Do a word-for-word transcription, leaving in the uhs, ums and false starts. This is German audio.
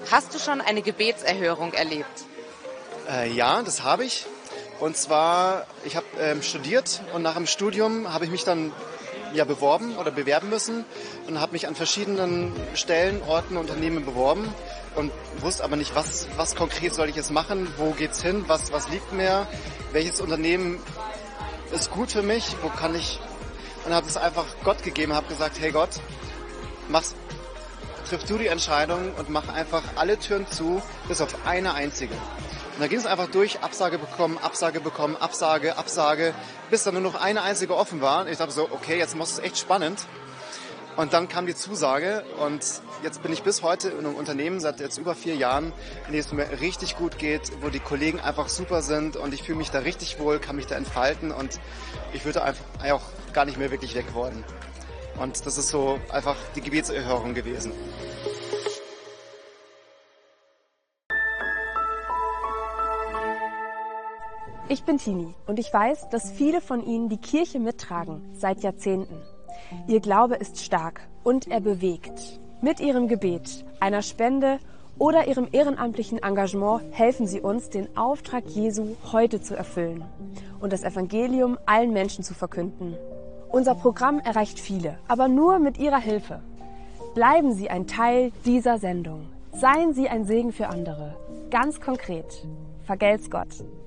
Hast du schon eine Gebetserhörung erlebt? Äh, ja, das habe ich. Und zwar, ich habe ähm, studiert und nach dem Studium habe ich mich dann ja beworben oder bewerben müssen und habe mich an verschiedenen Stellen, Orten, Unternehmen beworben und wusste aber nicht, was, was konkret soll ich jetzt machen, wo geht's hin, was, was liegt mir, welches Unternehmen ist gut für mich, wo kann ich, und habe es einfach Gott gegeben, habe gesagt, hey Gott, mach's, triff du die Entscheidung und mach einfach alle Türen zu, bis auf eine einzige. Und da ging es einfach durch, Absage bekommen, Absage bekommen, Absage, Absage, bis dann nur noch eine einzige offen war. Und ich dachte so, okay, jetzt muss es echt spannend. Und dann kam die Zusage und jetzt bin ich bis heute in einem Unternehmen, seit jetzt über vier Jahren, in dem es mir richtig gut geht, wo die Kollegen einfach super sind und ich fühle mich da richtig wohl, kann mich da entfalten und ich würde einfach auch gar nicht mehr wirklich weg wollen. Und das ist so einfach die Gebetserhörung gewesen. Ich bin Tini und ich weiß, dass viele von Ihnen die Kirche mittragen, seit Jahrzehnten. Ihr Glaube ist stark und er bewegt. Mit Ihrem Gebet, einer Spende oder Ihrem ehrenamtlichen Engagement helfen Sie uns, den Auftrag Jesu heute zu erfüllen und das Evangelium allen Menschen zu verkünden. Unser Programm erreicht viele, aber nur mit Ihrer Hilfe. Bleiben Sie ein Teil dieser Sendung. Seien Sie ein Segen für andere. Ganz konkret. Vergelt's Gott.